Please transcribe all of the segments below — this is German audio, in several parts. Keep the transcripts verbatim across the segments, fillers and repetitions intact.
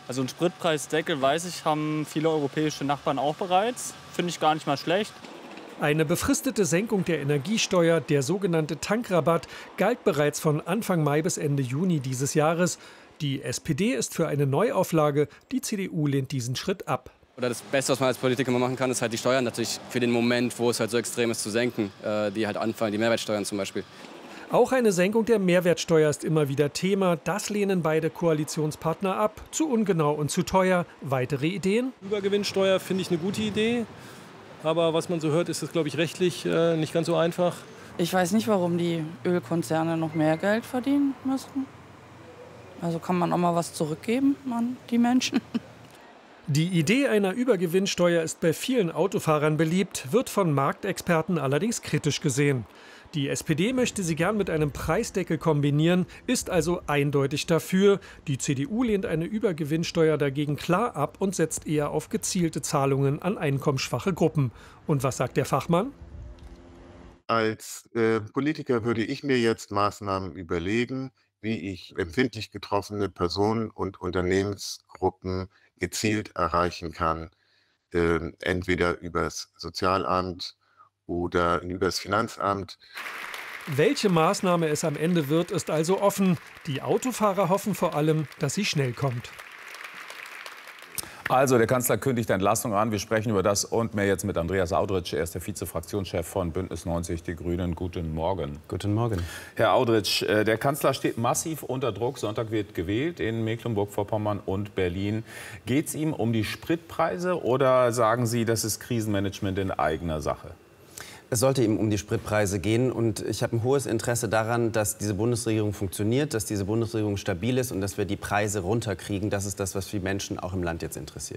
Also einen Spritpreisdeckel, weiß ich, haben viele europäische Nachbarn auch bereits. Finde ich gar nicht mal schlecht. Eine befristete Senkung der Energiesteuer, der sogenannte Tankrabatt, galt bereits von Anfang Mai bis Ende Juni dieses Jahres. Die S P D ist für eine Neuauflage, die C D U lehnt diesen Schritt ab. Oder das Beste, was man als Politiker mal machen kann, ist halt die Steuern natürlich für den Moment, wo es halt so extrem ist, zu senken, äh, die halt anfallen, die Mehrwertsteuern zum Beispiel. Auch eine Senkung der Mehrwertsteuer ist immer wieder Thema. Das lehnen beide Koalitionspartner ab. Zu ungenau und zu teuer. Weitere Ideen? Übergewinnsteuer finde ich eine gute Idee. Aber was man so hört, ist es, glaube ich, rechtlich äh, nicht ganz so einfach. Ich weiß nicht, warum die Ölkonzerne noch mehr Geld verdienen müssen. Also kann man auch mal was zurückgeben an die Menschen. Die Idee einer Übergewinnsteuer ist bei vielen Autofahrern beliebt, wird von Marktexperten allerdings kritisch gesehen. Die S P D möchte sie gern mit einem Preisdeckel kombinieren, ist also eindeutig dafür. Die C D U lehnt eine Übergewinnsteuer dagegen klar ab und setzt eher auf gezielte Zahlungen an einkommensschwache Gruppen. Und was sagt der Fachmann? Als äh, Politiker würde ich mir jetzt Maßnahmen überlegen, wie ich empfindlich getroffene Personen und Unternehmensgruppen gezielt erreichen kann, äh, entweder übers Sozialamt oder übers Finanzamt. Welche Maßnahme es am Ende wird, ist also offen. Die Autofahrer hoffen vor allem, dass sie schnell kommt. Also, der Kanzler kündigt Entlassung an. Wir sprechen über das und mehr jetzt mit Andreas Audritsch. Er ist der Vize-Fraktionschef von Bündnis neunzig Die Grünen. Guten Morgen. Guten Morgen. Herr Audritsch, der Kanzler steht massiv unter Druck. Sonntag wird gewählt in Mecklenburg-Vorpommern und Berlin. Geht es ihm um die Spritpreise oder sagen Sie, das ist Krisenmanagement in eigener Sache? Es sollte ihm um die Spritpreise gehen. Und ich habe ein hohes Interesse daran, dass diese Bundesregierung funktioniert, dass diese Bundesregierung stabil ist und dass wir die Preise runterkriegen. Das ist das, was die Menschen auch im Land jetzt interessiert.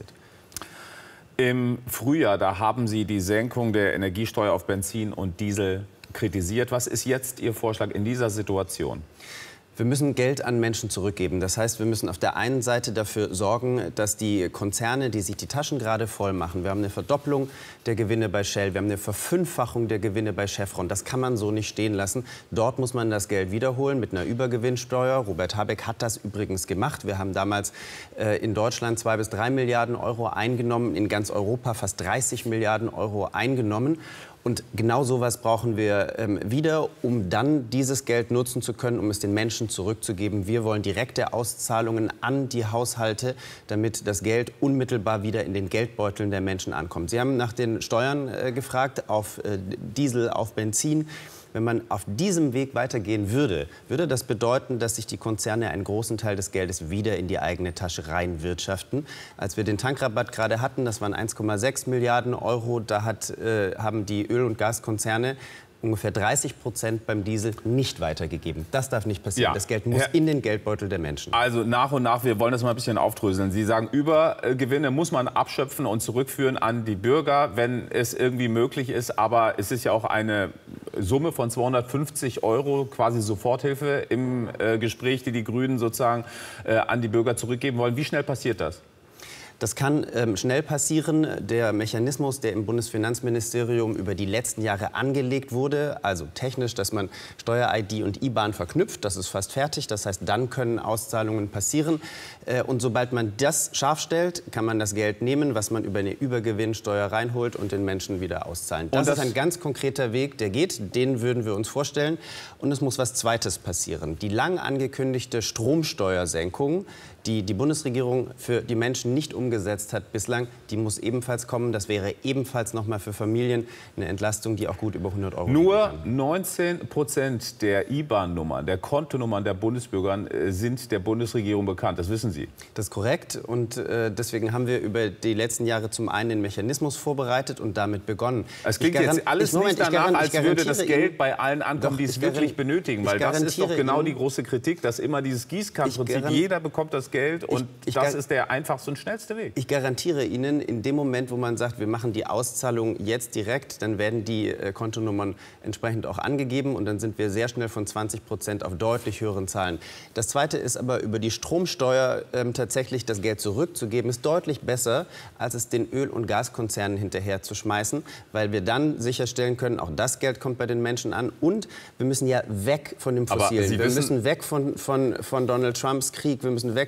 Im Frühjahr, da haben Sie die Senkung der Energiesteuer auf Benzin und Diesel kritisiert. Was ist jetzt Ihr Vorschlag in dieser Situation? Wir müssen Geld an Menschen zurückgeben. Das heißt, wir müssen auf der einen Seite dafür sorgen, dass die Konzerne, die sich die Taschen gerade voll machen, wir haben eine Verdopplung der Gewinne bei Shell, wir haben eine Verfünffachung der Gewinne bei Chevron. Das kann man so nicht stehen lassen. Dort muss man das Geld wiederholen mit einer Übergewinnsteuer. Robert Habeck hat das übrigens gemacht. Wir haben damals äh, in Deutschland zwei bis drei Milliarden Euro eingenommen, in ganz Europa fast dreißig Milliarden Euro eingenommen. Und genau sowas brauchen wir ähm, wieder, um dann dieses Geld nutzen zu können, um es den Menschen zurückzugeben. Wir wollen direkte Auszahlungen an die Haushalte, damit das Geld unmittelbar wieder in den Geldbeuteln der Menschen ankommt. Sie haben nach den Steuern äh, gefragt, auf äh, Diesel, auf Benzin. Wenn man auf diesem Weg weitergehen würde, würde das bedeuten, dass sich die Konzerne einen großen Teil des Geldes wieder in die eigene Tasche reinwirtschaften. Als wir den Tankrabatt gerade hatten, das waren eins Komma sechs Milliarden Euro, da hat, äh, haben die Öl- und Gaskonzerne ungefähr dreißig Prozent beim Diesel nicht weitergegeben. Das darf nicht passieren. Ja. Das Geld muss Herr, in den Geldbeutel der Menschen. Also nach und nach, wir wollen das mal ein bisschen aufdröseln. Sie sagen, Übergewinne muss man abschöpfen und zurückführen an die Bürger, wenn es irgendwie möglich ist. Aber es ist ja auch eine Summe von zweihundertfünfzig Euro, quasi Soforthilfe im äh, Gespräch, die die Grünen sozusagen äh, an die Bürger zurückgeben wollen. Wie schnell passiert das? Das kann ähm, schnell passieren. Der Mechanismus, der im Bundesfinanzministerium über die letzten Jahre angelegt wurde, also technisch, dass man Steuer-I D und I B A N verknüpft, das ist fast fertig. Das heißt, dann können Auszahlungen passieren. Äh, und sobald man das scharf stellt, kann man das Geld nehmen, was man über eine Übergewinnsteuer reinholt und den Menschen wieder auszahlen. Das, das ist ein ganz konkreter Weg, der geht. Den würden wir uns vorstellen. Und es muss was Zweites passieren. Die lang angekündigte Stromsteuersenkung, die die Bundesregierung für die Menschen nicht umgesetzt hat bislang, die muss ebenfalls kommen. Das wäre ebenfalls noch mal für Familien eine Entlastung, die auch gut über hundert Euro Nur neunzehn Prozent der I B A N-Nummern, der Kontonummern der Bundesbürger sind der Bundesregierung bekannt. Das wissen Sie. Das ist korrekt. Und äh, deswegen haben wir über die letzten Jahre zum einen den Mechanismus vorbereitet und damit begonnen. Es klingt jetzt alles ich, Moment, nicht danach, als würde das Geld Ihnen, bei allen ankommen, doch, die es wirklich benötigen. Weil das ist doch genau Ihnen, die große Kritik, dass immer dieses Gießkannenprinzip, jeder bekommt das Geld. Und ich, ich das ist der einfachste und schnellste Weg. Ich garantiere Ihnen, in dem Moment, wo man sagt, wir machen die Auszahlung jetzt direkt, dann werden die äh, Kontonummern entsprechend auch angegeben und dann sind wir sehr schnell von zwanzig Prozent auf deutlich höheren Zahlen. Das Zweite ist aber, über die Stromsteuer ähm, tatsächlich das Geld zurückzugeben, ist deutlich besser, als es den Öl- und Gaskonzernen hinterher zu schmeißen, weil wir dann sicherstellen können, auch das Geld kommt bei den Menschen an und wir müssen ja weg von dem Fossilen. Wir müssen weg von, von, von Donald Trumps Krieg, wir müssen weg von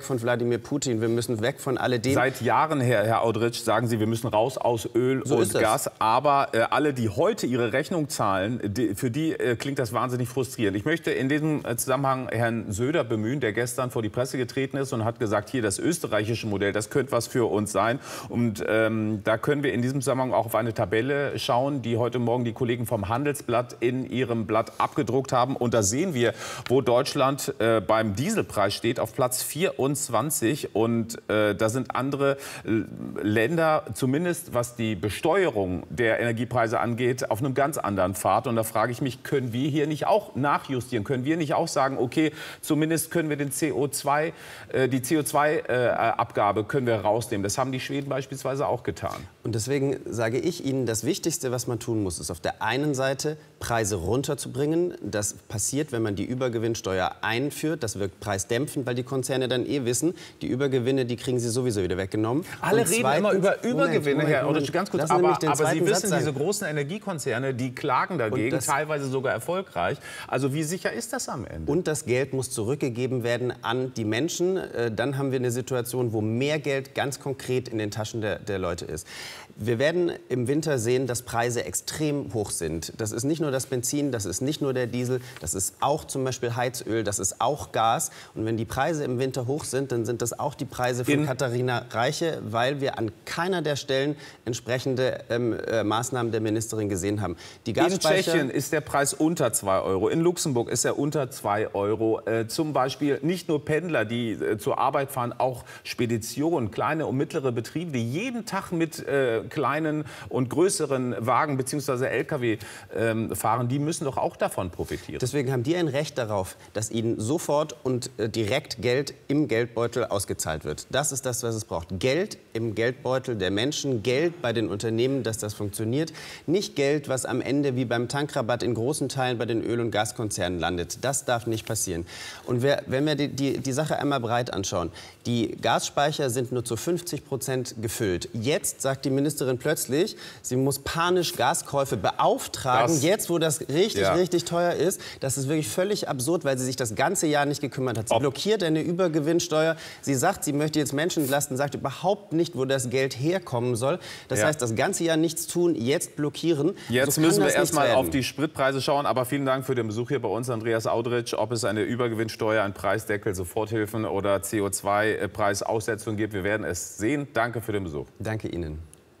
von Wladimir Putin, wir müssen weg von alledem. Seit Jahren her, Herr Audrich, sagen Sie, wir müssen raus aus Öl so und Gas. Aber äh, alle, die heute ihre Rechnung zahlen, die, für die äh, klingt das wahnsinnig frustrierend. Ich möchte in diesem Zusammenhang Herrn Söder bemühen, der gestern vor die Presse getreten ist und hat gesagt, hier das österreichische Modell, das könnte was für uns sein. Und ähm, da können wir in diesem Zusammenhang auch auf eine Tabelle schauen, die heute Morgen die Kollegen vom Handelsblatt in ihrem Blatt abgedruckt haben. Und da sehen wir, wo Deutschland äh, beim Dieselpreis steht, auf Platz vierundzwanzig. Und äh, da sind andere äh, Länder, zumindest was die Besteuerung der Energiepreise angeht, auf einem ganz anderen Pfad. Und da frage ich mich, können wir hier nicht auch nachjustieren? Können wir nicht auch sagen, okay, zumindest können wir den C O zwei, äh, die C O zwei Abgabe können wir rausnehmen. Das haben die Schweden beispielsweise auch getan. Und deswegen sage ich Ihnen, das Wichtigste, was man tun muss, ist auf der einen Seite Preise runterzubringen. Das passiert, wenn man die Übergewinnsteuer einführt. Das wirkt preisdämpfend, weil die Konzerne dann eh wissen, die Übergewinne, die kriegen sie sowieso wieder weggenommen. Alle Und reden zweitens, immer über Übergewinne, Moment, Herr Moment, Audrich, ganz kurz. Lassen Sie mich Aber, den aber Sie zweiten Satz wissen, sagen. diese großen Energiekonzerne, die klagen dagegen, das- teilweise sogar erfolgreich. Also wie sicher ist das am Ende? Und das Geld muss zurückgegeben werden an die Menschen. Äh, Dann haben wir eine Situation, wo mehr Geld ganz konkret in den Taschen der, der Leute ist. Wir werden im Winter sehen, dass Preise extrem hoch sind. Das ist nicht nur das Benzin, das ist nicht nur der Diesel, das ist auch zum Beispiel Heizöl, das ist auch Gas. Und wenn die Preise im Winter hoch sind, dann sind das auch die Preise von In- Katharina Reiche, weil wir an keiner der Stellen entsprechende ähm, äh, Maßnahmen der Ministerin gesehen haben. Die In Gasspeicher, Tschechien ist der Preis unter zwei Euro. In Luxemburg ist er unter zwei Euro. Äh, zum Beispiel nicht nur Pendler, die äh, zur Arbeit fahren, auch Speditionen, kleine und mittlere Betriebe, die jeden Tag mit äh, kleinen und größeren Wagen bzw. L K W ähm, fahren, die müssen doch auch davon profitieren. Deswegen haben die ein Recht darauf, dass ihnen sofort und äh, direkt Geld im Geldbeutel ausgezahlt wird. Das ist das, was es braucht. Geld im Geldbeutel der Menschen, Geld bei den Unternehmen, dass das funktioniert. Nicht Geld, was am Ende wie beim Tankrabatt in großen Teilen bei den Öl- und Gaskonzernen landet. Das darf nicht passieren. Und wer, wenn wir die, die, die Sache einmal breit anschauen, die Gasspeicher sind nur zu fünfzig Prozent gefüllt. Jetzt sagt die Ministerin plötzlich, sie muss panisch Gaskäufe beauftragen, Das- jetzt wo das richtig, Ja. richtig teuer ist. Das ist wirklich völlig absurd, weil sie sich das ganze Jahr nicht gekümmert hat. Sie Ob- blockiert eine Übergewinnsteuer. Sie sagt, sie möchte jetzt Menschen entlasten, sagt überhaupt nicht, wo das Geld herkommen soll. Das Ja. heißt, das ganze Jahr nichts tun, jetzt blockieren. Jetzt So kann müssen wir das erst nichts mal werden. auf die Spritpreise schauen. Aber vielen Dank für den Besuch hier bei uns, Andreas Audrich. Ob es eine Übergewinnsteuer, einen Preisdeckel, Soforthilfen oder C O zwei Preisaussetzung gibt, wir werden es sehen. Danke für den Besuch. Danke Ihnen.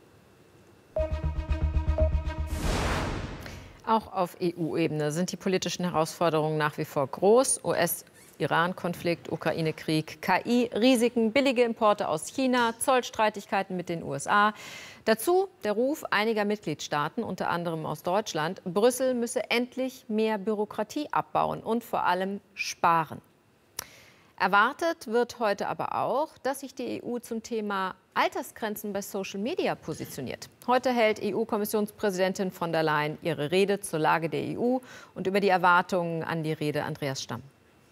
Auch auf E U-Ebene sind die politischen Herausforderungen nach wie vor groß. U S-Iran-Konflikt, Ukraine-Krieg, K I-Risiken, billige Importe aus China, Zollstreitigkeiten mit den U S A. Dazu der Ruf einiger Mitgliedstaaten, unter anderem aus Deutschland, Brüssel müsse endlich mehr Bürokratie abbauen und vor allem sparen. Erwartet wird heute aber auch, dass sich die E U zum Thema Altersgrenzen bei Social Media positioniert. Heute hält E U-Kommissionspräsidentin von der Leyen ihre Rede zur Lage der E U und über die Erwartungen an die Rede Andreas Stamm.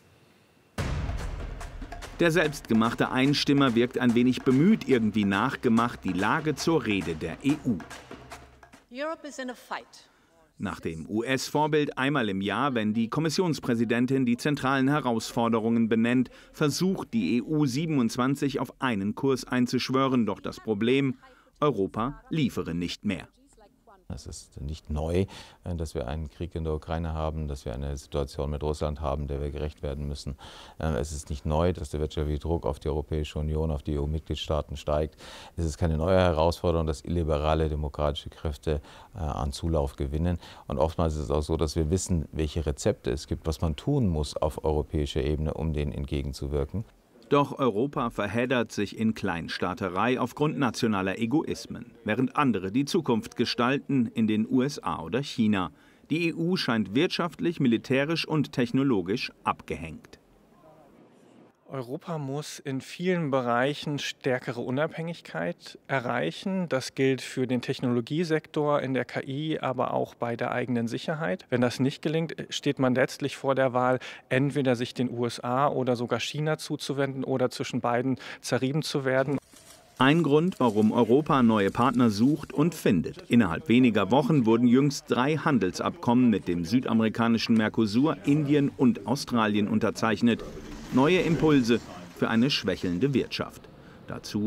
Der selbstgemachte Einstimmer wirkt ein wenig bemüht, irgendwie nachgemacht, die Lage zur Rede der E U. Europe is in a fight. Nach dem U S-Vorbild einmal im Jahr, wenn die Kommissionspräsidentin die zentralen Herausforderungen benennt, versucht die E U siebenundzwanzig auf einen Kurs einzuschwören. Doch das Problem, Europa liefere nicht mehr. Es ist nicht neu, dass wir einen Krieg in der Ukraine haben, dass wir eine Situation mit Russland haben, der wir gerecht werden müssen. Es ist nicht neu, dass der wirtschaftliche Druck auf die Europäische Union, auf die E U-Mitgliedstaaten steigt. Es ist keine neue Herausforderung, dass illiberale demokratische Kräfte an Zulauf gewinnen. Und oftmals ist es auch so, dass wir wissen, welche Rezepte es gibt, was man tun muss auf europäischer Ebene, um denen entgegenzuwirken. Doch Europa verheddert sich in Kleinstaaterei aufgrund nationaler Egoismen, während andere die Zukunft gestalten in den U S A oder China. Die E U scheint wirtschaftlich, militärisch und technologisch abgehängt. Europa muss in vielen Bereichen stärkere Unabhängigkeit erreichen. Das gilt für den Technologiesektor in der K I, aber auch bei der eigenen Sicherheit. Wenn das nicht gelingt, steht man letztlich vor der Wahl, entweder sich den U S A oder sogar China zuzuwenden oder zwischen beiden zerrieben zu werden. Ein Grund, warum Europa neue Partner sucht und findet. Innerhalb weniger Wochen wurden jüngst drei Handelsabkommen mit dem südamerikanischen Mercosur, Indien und Australien unterzeichnet. Neue Impulse für eine schwächelnde Wirtschaft. Dazu